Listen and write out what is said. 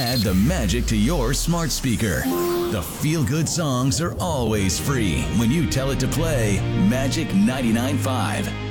add the magic to your smart speaker. The feel-good songs are always free when you tell it to play Magic 99.5.